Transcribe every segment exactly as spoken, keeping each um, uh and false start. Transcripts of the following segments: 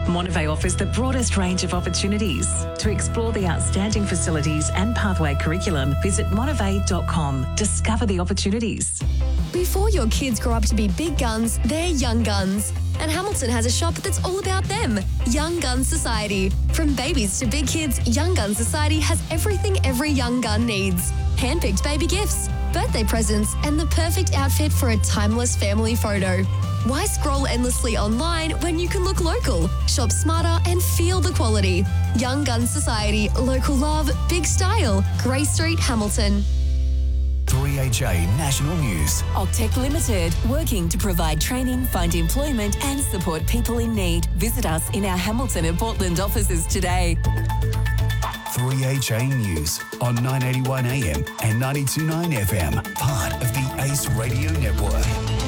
Monterey offers the broadest range of opportunities. To explore the outstanding facilities and pathway curriculum, visit monterey dot com. Discover the opportunities. Before your kids grow up to be big guns, they're young guns. And Hamilton has a shop that's all about them, Young Gun Society. From babies to big kids, Young Gun Society has everything every young gun needs. Handpicked baby gifts, birthday presents, and the perfect outfit for a timeless family photo. Why scroll endlessly online when you can look local, shop smarter and feel the quality? Young Gun Society, local love, big style. Grey Street, Hamilton. three H A National News. Octec Limited, working to provide training, find employment and support people in need. Visit us in our Hamilton and Portland offices today. three H A News on nine eighty-one A M and ninety-two point nine F M, part of the Ace Radio Network.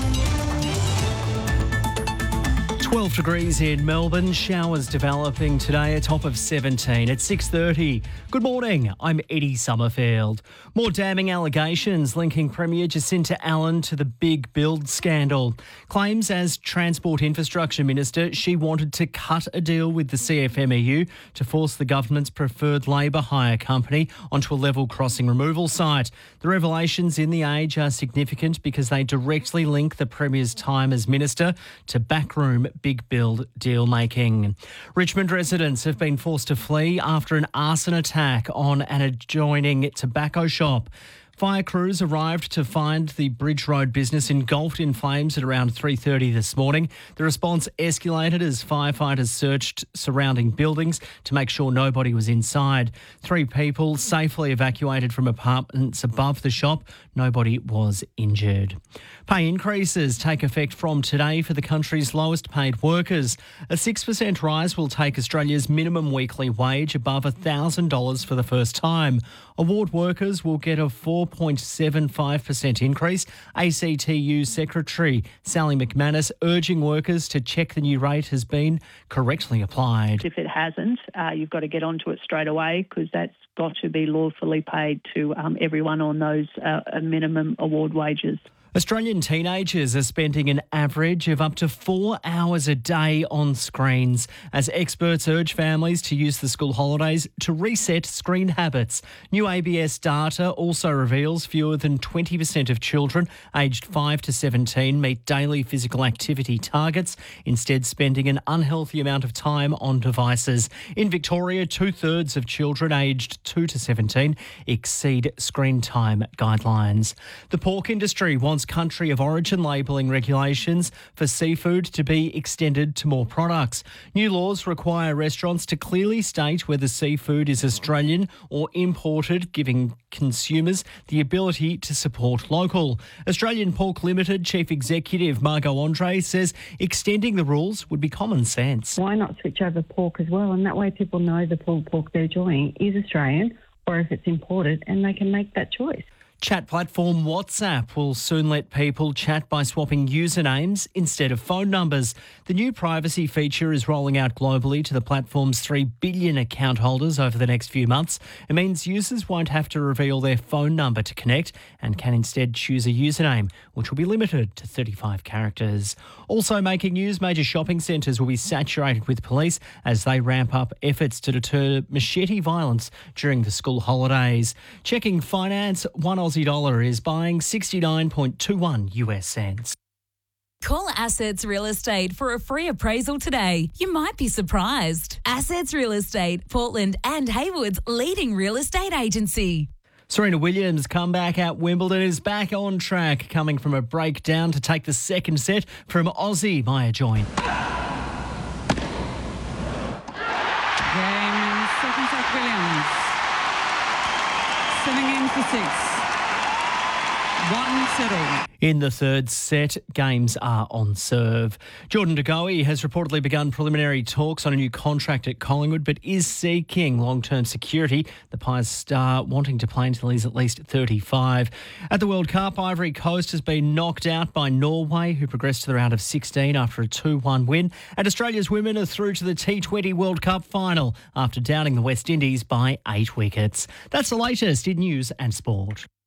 twelve degrees in Melbourne, showers developing today, a top of seventeen at six thirty. Good morning, I'm Eddie Summerfield. More damning allegations linking Premier Jacinta Allen to the big build scandal. Claims as Transport Infrastructure Minister she wanted to cut a deal with the C F M E U to force the government's preferred labour hire company onto a level crossing removal site. The revelations in The Age are significant because they directly link the Premier's time as Minister to backroom big build deal making. Richmond residents have been forced to flee after an arson attack on an adjoining tobacco shop. Fire crews arrived to find the Bridge Road business engulfed in flames at around three thirty this morning. The response escalated as firefighters searched surrounding buildings to make sure nobody was inside. Three people safely evacuated from apartments above the shop. Nobody was injured. Pay increases take effect from today for the country's lowest paid workers. A six percent rise will take Australia's minimum weekly wage above one thousand dollars for the first time. Award workers will get a four point seven five percent increase. A C T U Secretary Sally McManus urging workers to check the new rate has been correctly applied. If it hasn't, uh, you've got to get onto it straight away because that's got to be lawfully paid to um, everyone on those uh, minimum award wages. Australian teenagers are spending an average of up to four hours a day on screens as experts urge families to use the school holidays to reset screen habits. New A B S data also reveals fewer than twenty percent of children aged five to seventeen meet daily physical activity targets, instead spending an unhealthy amount of time on devices. In Victoria, two-thirds of children aged two to seventeen exceed screen time guidelines. The pork industry wants country of origin labelling regulations for seafood to be extended to more products. New laws require restaurants to clearly state whether seafood is Australian or imported, giving consumers the ability to support local. Australian Pork Limited Chief Executive Margot Andre says extending the rules would be common sense. Why not switch over pork as well? And that way people know the pulled pork they're enjoying is Australian or if it's imported, and they can make that choice. Chat platform WhatsApp will soon let people chat by swapping usernames instead of phone numbers. The new privacy feature is rolling out globally to the platform's three billion account holders over the next few months. It means users won't have to reveal their phone number to connect and can instead choose a username, which will be limited to thirty-five characters. Also making news, major shopping centres will be saturated with police as they ramp up efforts to deter machete violence during the school holidays. Checking finance, one Aussie dollar is buying sixty-nine point two one U S cents. Call Assets Real Estate for a free appraisal today. You might be surprised. Assets Real Estate, Portland and Haywood's leading real estate agency. Serena Williams' comeback at Wimbledon is back on track, coming from a breakdown to take the second set from Aussie Maya Join. Game second set Williams. Setting in for six. One settle. In the third set, games are on serve. Jordan De Goey has reportedly begun preliminary talks on a new contract at Collingwood, but is seeking long-term security. The Pies star wanting to play until he's at least thirty-five. At the World Cup, Ivory Coast has been knocked out by Norway, who progressed to the round of sixteen after a two one win. And Australia's women are through to the T twenty World Cup final after downing the West Indies by eight wickets. That's the latest in news and sport.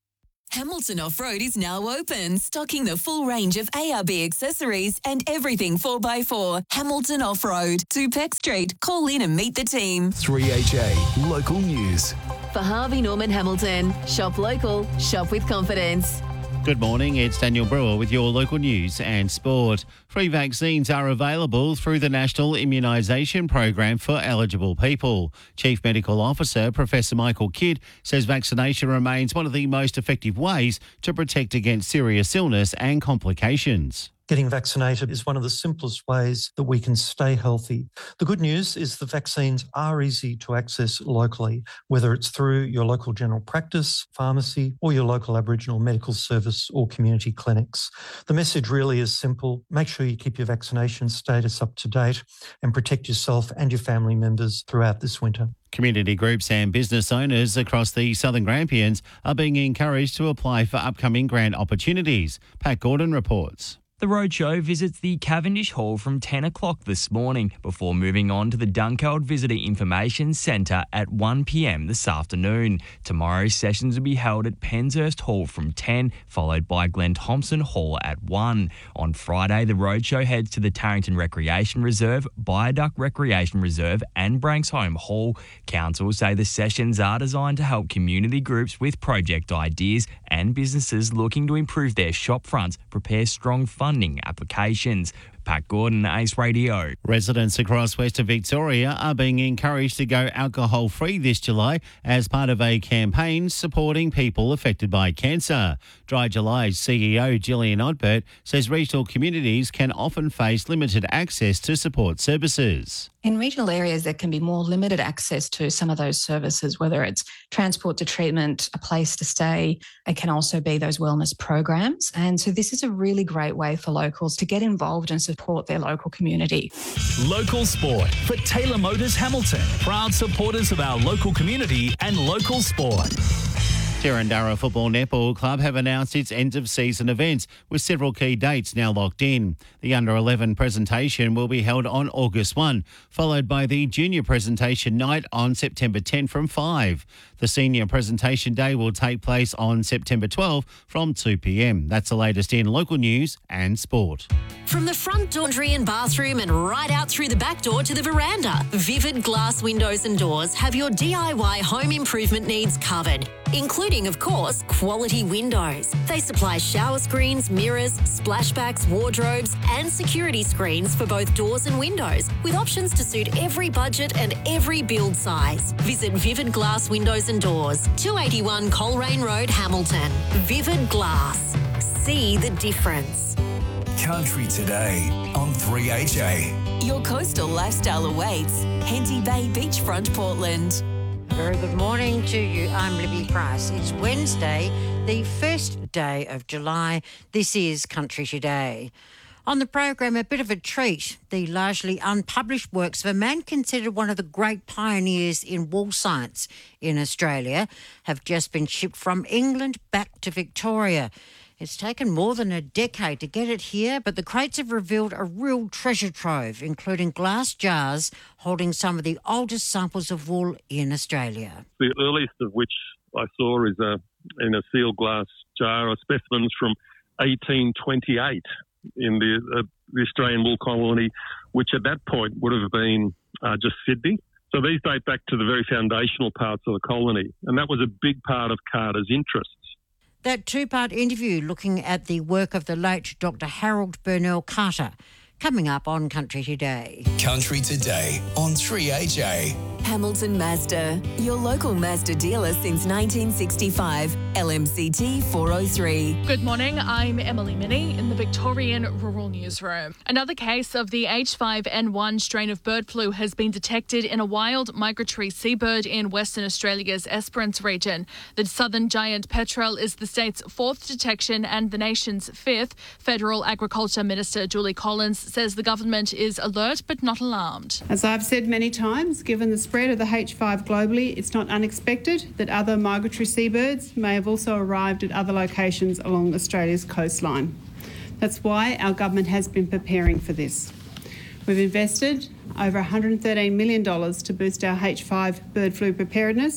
Hamilton Off-Road is now open, stocking the full range of A R B accessories and everything four by four. Hamilton Off-Road, two Peck Street. Call in and meet the team. three H A Local News. For Harvey Norman Hamilton, shop local, shop with confidence. Good morning, it's Daniel Brewer with your local news and sport. Free vaccines are available through the National Immunisation Program for eligible people. Chief Medical Officer Professor Michael Kidd says vaccination remains one of the most effective ways to protect against serious illness and complications. Getting vaccinated is one of the simplest ways that we can stay healthy. The good news is the vaccines are easy to access locally, whether it's through your local general practice, pharmacy, or your local Aboriginal medical service or community clinics. The message really is simple. Make sure you keep your vaccination status up to date and protect yourself and your family members throughout this winter. Community groups and business owners across the Southern Grampians are being encouraged to apply for upcoming grant opportunities. Pat Gordon reports. The roadshow visits the Cavendish Hall from ten o'clock this morning before moving on to the Dunkeld Visitor Information Centre at one p m this afternoon. Tomorrow's sessions will be held at Penshurst Hall from ten, followed by Glen Thompson Hall at one. On Friday, the roadshow heads to the Tarrington Recreation Reserve, Viaduct Recreation Reserve and Branksholme Hall. Council say the sessions are designed to help community groups with project ideas and businesses looking to improve their shop fronts prepare strong funding applications. Pat Gordon, Ace Radio. Residents across Western Victoria are being encouraged to go alcohol-free this July as part of a campaign supporting people affected by cancer. Dry July's C E O Gillian Odbert says regional communities can often face limited access to support services. In regional areas, there can be more limited access to some of those services, whether it's transport to treatment, a place to stay. It can also be those wellness programs. And so this is a really great way for locals to get involved and support their local community. Local sport for Taylor Motors Hamilton. Proud supporters of our local community and local sport. Tirrandara Football Netball Club have announced its end-of-season events with several key dates now locked in. The under eleven presentation will be held on August first, followed by the junior presentation night on September tenth from five. The senior presentation day will take place on September twelfth from two p m. That's the latest in local news and sport. From the front laundry and bathroom and right out through the back door to the veranda, Vivid Glass Windows and Doors have your D I Y home improvement needs covered, including, of course, quality windows. They supply shower screens, mirrors, splashbacks, wardrobes and security screens for both doors and windows, with options to suit every budget and every build size. Visit Vivid Glass Windows and Doors, two eighty-one Coleraine Road, Hamilton. Vivid Glass. See the difference. Country Today on three H A. Your coastal lifestyle awaits. Henty Bay Beachfront, Portland. Very good morning to you. I'm Libby Price. It's Wednesday, the first day of July. This is Country Today. On the program, a bit of a treat. The largely unpublished works of a man considered one of the great pioneers in wall science in Australia have just been shipped from England back to Victoria. It's taken more than a decade to get it here, but the crates have revealed a real treasure trove, including glass jars holding some of the oldest samples of wool in Australia. The earliest of which I saw is a, in a sealed glass jar, specimens from eighteen twenty-eight in the, uh, the Australian wool colony, which at that point would have been uh, just Sydney. So these date back to the very foundational parts of the colony, and that was a big part of Carter's interests. That two-part interview looking at the work of the late Doctor Harold Burnell Carter, coming up on Country Today. Country Today on three H A. Hamilton Mazda, your local Mazda dealer since nineteen sixty-five. L M C T four oh three. Good morning, I'm Emily Minnie in the Victorian Rural Newsroom. Another case of the H five N one strain of bird flu has been detected in a wild migratory seabird in Western Australia's Esperance region. The southern giant petrel is the state's fourth detection and the nation's fifth. Federal Agriculture Minister Julie Collins says the government is alert but not alarmed. As I've said many times, given the spread of the H five globally, it's not unexpected that other migratory seabirds may have also arrived at other locations along Australia's coastline. That's why our government has been preparing for this. We've invested over one hundred thirteen million dollars to boost our H five bird flu preparedness.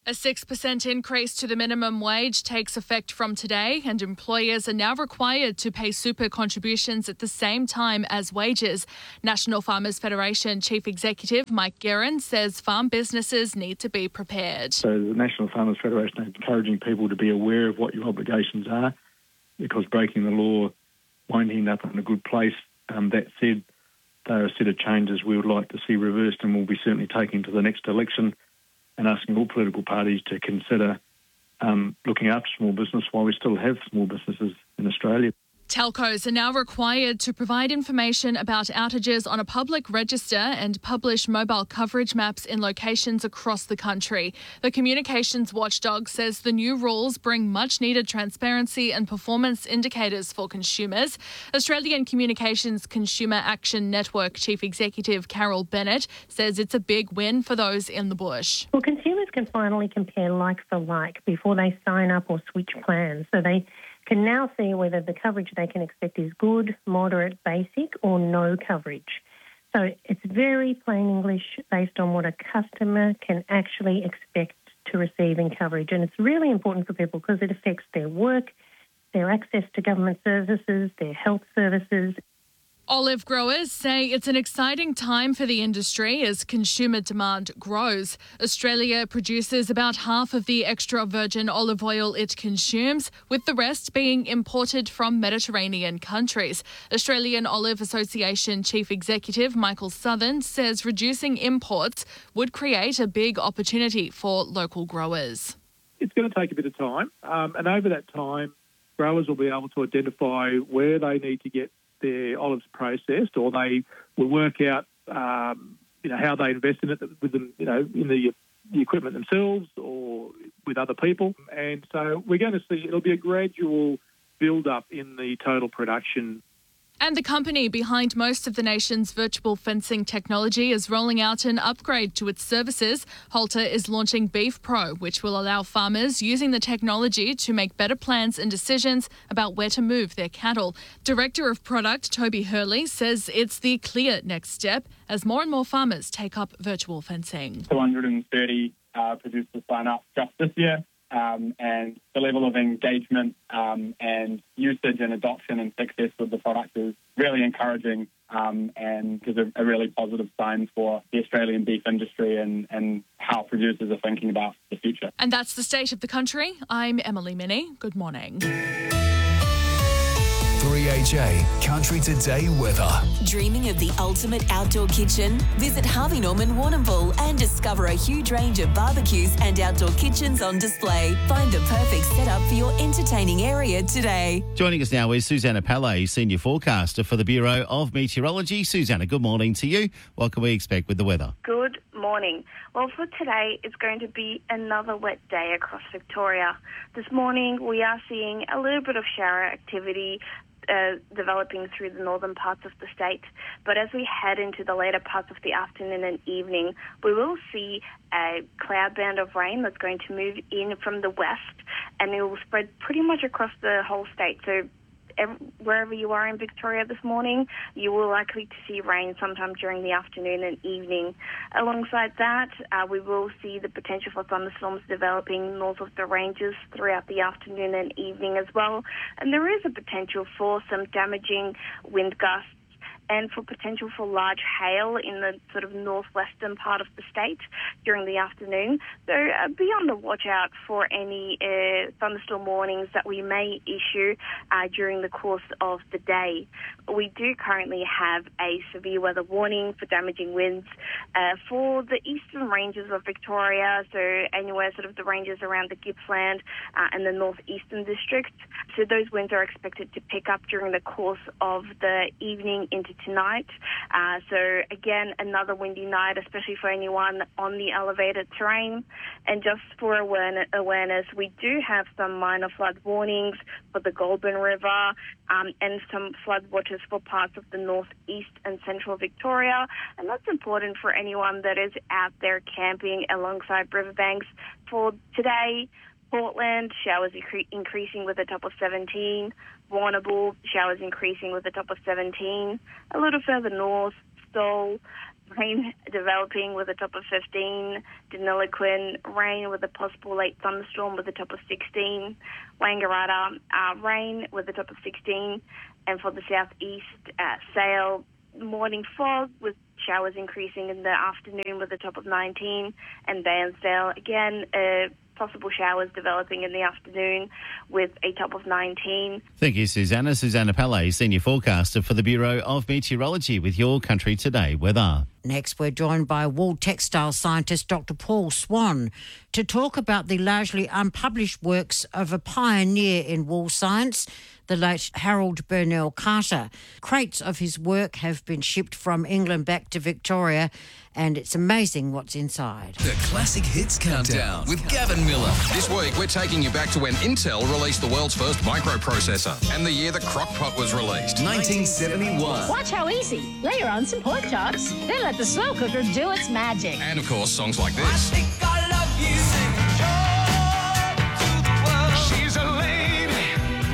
A six percent increase to the minimum wage takes effect from today, and employers are now required to pay super contributions at the same time as wages. National Farmers Federation Chief Executive Mike Guerin says farm businesses need to be prepared. So the National Farmers Federation is encouraging people to be aware of what your obligations are, because breaking the law won't end up in a good place. Um, that said, there are a set of changes we would like to see reversed, and we'll be certainly taking to the next election and asking all political parties to consider um, looking after small business while we still have small businesses in Australia. Telcos are now required to provide information about outages on a public register and publish mobile coverage maps in locations across the country. The communications watchdog says the new rules bring much-needed transparency and performance indicators for consumers. Australian Communications Consumer Action Network Chief Executive Carol Bennett says it's a big win for those in the bush. Well, consumers can finally compare like for like before they sign up or switch plans, so they can now see whether the coverage they can expect is good, moderate, basic or no coverage. So it's very plain English based on what a customer can actually expect to receive in coverage. And it's really important for people because it affects their work, their access to government services, their health services. Olive growers say it's an exciting time for the industry as consumer demand grows. Australia produces about half of the extra virgin olive oil it consumes, with the rest being imported from Mediterranean countries. Australian Olive Association Chief Executive Michael Southern says reducing imports would create a big opportunity for local growers. It's going to take a bit of time, um, and over that time, growers will be able to identify where they need to get their olives processed, or they will work out, um, you know, how they invest in it with them, you know, in the, the equipment themselves or with other people. And so we're going to see it'll be a gradual build-up in the total production. And the company behind most of the nation's virtual fencing technology is rolling out an upgrade to its services. Halter is launching Beef Pro, which will allow farmers using the technology to make better plans and decisions about where to move their cattle. Director of Product Toby Hurley says it's the clear next step as more and more farmers take up virtual fencing. two hundred thirty uh, producers sign up just this year. Um, and the level of engagement um, and usage and adoption and success with the product is really encouraging um, and is a, a really positive sign for the Australian beef industry and, and how producers are thinking about the future. And that's the state of the country. I'm Emily Minnie. Good morning. three H A Country Today weather. Dreaming of the ultimate outdoor kitchen? Visit Harvey Norman Warrnambool and discover a huge range of barbecues and outdoor kitchens on display. Find the perfect setup for your entertaining area today. Joining us now is Susanna Palais, Senior Forecaster for the Bureau of Meteorology. Susanna, good morning to you. What can we expect with the weather? Good morning. Well, for today, it's going to be another wet day across Victoria. This morning, we are seeing a little bit of shower activity Uh, developing through the northern parts of the state. But as we head into the later parts of the afternoon and evening, we will see a cloud band of rain that's going to move in from the west, and it will spread pretty much across the whole state. So every, wherever you are in Victoria this morning, you will likely to see rain sometime during the afternoon and evening. Alongside that, uh, we will see the potential for thunderstorms developing north of the ranges throughout the afternoon and evening as well. And there is a potential for some damaging wind gusts and for potential for large hail in the sort of northwestern part of the state during the afternoon. So uh, be on the watch out for any uh, thunderstorm warnings that we may issue uh, during the course of the day. We do currently have a severe weather warning for damaging winds uh, for the eastern ranges of Victoria, so anywhere sort of the ranges around the Gippsland uh, and the northeastern districts. So those winds are expected to pick up during the course of the evening into tonight. Uh, so again, another windy night, especially for anyone on the elevated terrain. And just for awareness, we do have some minor flood warnings for the Goulburn River um, and some flood watches for parts of the northeast and central Victoria. And that's important for anyone that is out there camping alongside riverbanks. For today, Portland, showers incre- increasing with a top of seventeen. Warrnambool, showers increasing with a top of seventeen. A little further north, Stowell, Rain developing with a top of fifteen. Deniliquin, rain with a possible late thunderstorm with a top of sixteen. Wangaratta, uh, rain with a top of sixteen. And for the southeast, uh, Sale, morning fog with showers increasing in the afternoon with a top of nineteen. And Bairnsdale, again, uh, possible showers developing in the afternoon with a top of nineteen. Thank you, Susanna. Susanna Pallay, Senior Forecaster for the Bureau of Meteorology with Your Country Today weather. Next, we're joined by wool textile scientist Doctor Paul Swan to talk about the largely unpublished works of a pioneer in wool science, the late Harold Burnell Carter. Crates of his work have been shipped from England back to Victoria, and it's amazing what's inside. The Classic Hits Countdown with Gavin Miller. This week, we're taking you back to when Intel released the world's first microprocessor and the year the crock-pot was released. nineteen seventy-one. Watch how easy. Layer on some pork chops, then let the slow cooker do its magic. And, of course, songs like this. I think I love you. She's a lady.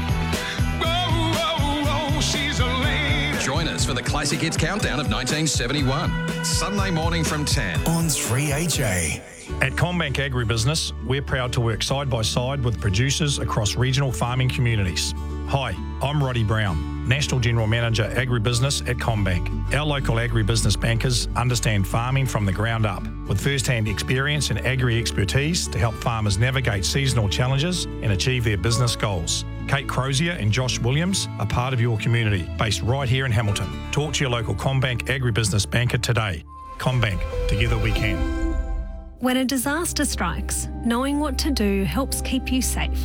Whoa, whoa, whoa, she's a lady. Join us for the Classic Hits Countdown of nineteen seventy-one. Sunday morning from ten. On three H A. At CommBank Agribusiness, we're proud to work side by side with producers across regional farming communities. Hi, I'm Roddy Brown, National General Manager Agribusiness at CommBank. Our local agribusiness bankers understand farming from the ground up, with first-hand experience and agri-expertise to help farmers navigate seasonal challenges and achieve their business goals. Kate Crozier and Josh Williams are part of your community, based right here in Hamilton. Talk to your local CommBank Agribusiness banker today. CommBank, together we can. When a disaster strikes, knowing what to do helps keep you safe.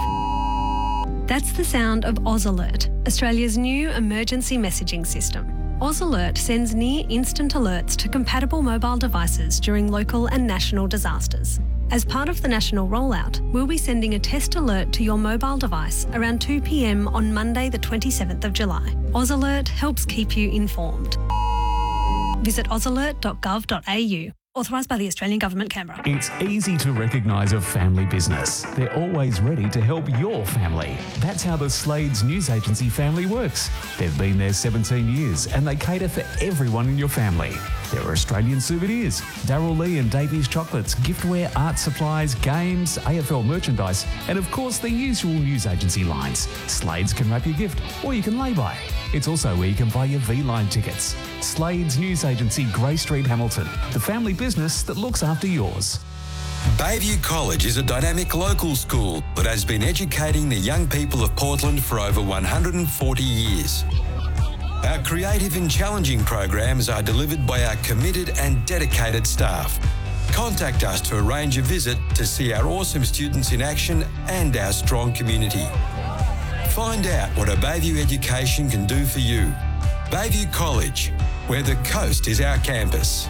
That's the sound of AusAlert, Australia's new emergency messaging system. AusAlert sends near-instant alerts to compatible mobile devices during local and national disasters. As part of the national rollout, we'll be sending a test alert to your mobile device around two p m on Monday the twenty-seventh of July. AusAlert helps keep you informed. Visit ausalert dot gov dot a u. Authorised by the Australian Government, Canberra. It's easy to recognise a family business. They're always ready to help your family. That's how the Slades News Agency family works. They've been there seventeen years and they cater for everyone in your family. There are Australian souvenirs, Darryl Lee and Davies chocolates, giftware, art supplies, games, A F L merchandise, and of course the usual news agency lines. Slades can wrap your gift or you can lay by. It's also where you can buy your V-Line tickets. Slades News Agency, Grey Street, Hamilton. The family business that looks after yours. Bayview College is a dynamic local school that has been educating the young people of Portland for over one hundred forty years. Our creative and challenging programs are delivered by our committed and dedicated staff. Contact us to arrange a visit to see our awesome students in action and our strong community. Find out what a Bayview education can do for you. Bayview College, where the coast is our campus.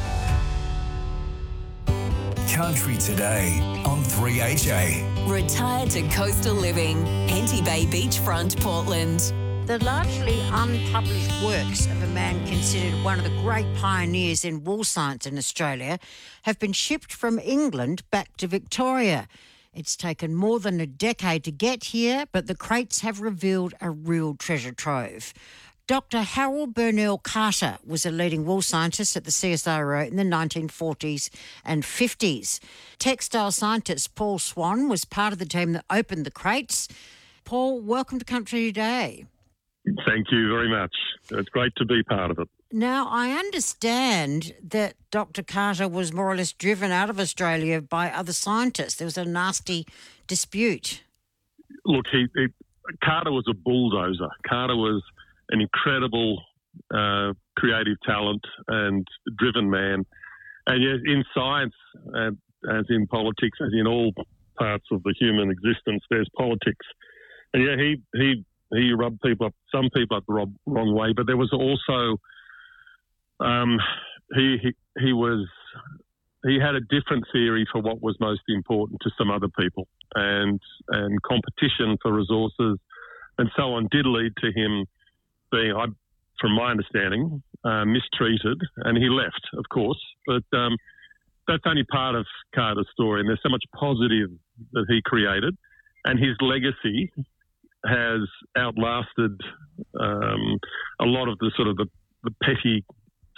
Country Today on three H A. Retire to coastal living. Henty Bay Beachfront, Portland. The largely unpublished works of a man considered one of the great pioneers in wool science in Australia have been shipped from England back to Victoria. It's taken more than a decade to get here, but the crates have revealed a real treasure trove. Doctor Harold Burnell Carter was a leading wool scientist at the C S I R O in the nineteen forties and fifties. Textile scientist Paul Swan was part of the team that opened the crates. Paul, welcome to Country Today. Thank you very much. It's great to be part of it. Now, I understand that Doctor Carter was more or less driven out of Australia by other scientists. There was a nasty dispute. Look, he, he Carter was a bulldozer. Carter was an incredible uh, creative talent and driven man. And yes, in science, uh, as in politics, as in all parts of the human existence, there's politics. And yeah, he he he rubbed people up, some people up the wrong, wrong way. But there was also um, he, he he was he had a different theory for what was most important to some other people, and and competition for resources and so on did lead to him being, from my understanding, uh, mistreated, and he left, of course. But um, that's only part of Carter's story, and there's so much positive that he created, and his legacy has outlasted um, a lot of the sort of the, the petty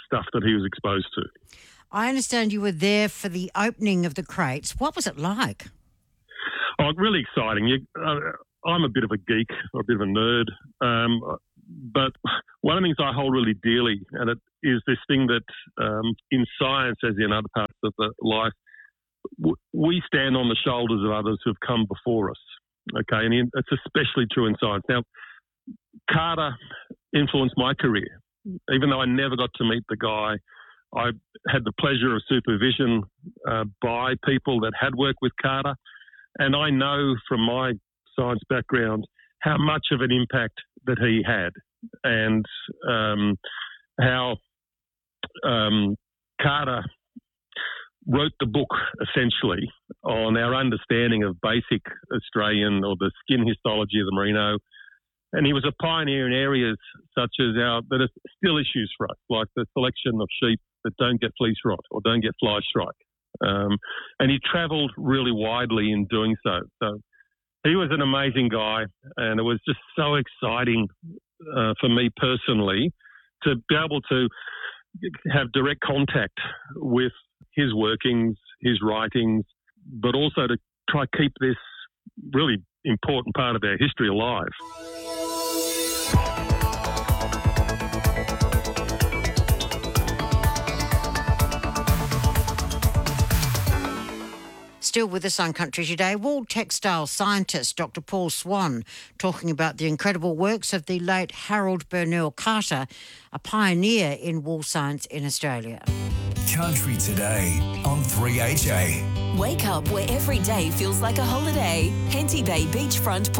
stuff that he was exposed to. I understand you were there for the opening of the crates. What was it like? Oh, really exciting. You, uh, I'm a bit of a geek, or a bit of a nerd, um, but one of the things I hold really dearly, and it is this thing that um, in science, as in other parts of the life, w- we stand on the shoulders of others who have come before us. Okay, and in, it's especially true in science. Now, Carter influenced my career. Even though I never got to meet the guy, I had the pleasure of supervision uh, by people that had worked with Carter. And I know from my science background how much of an impact that he had, and um, how um, Carter wrote the book essentially on our understanding of basic Australian or the skin histology of the merino. And he was a pioneer in areas such as our that are still issues for us, like the selection of sheep that don't get fleece rot or don't get fly strike. Um, and he travelled really widely in doing so. So he was an amazing guy, and it was just so exciting uh, for me personally to be able to have direct contact with his workings, his writings, but also to try to keep this really important part of our history alive. Still with us on Country Today, wool textile scientist Doctor Paul Swan talking about the incredible works of the late Harold Burnell Carter, a pioneer in wool science in Australia. Country Today on three H A. Wake up where every day feels like a holiday. Henty Bay Beachfront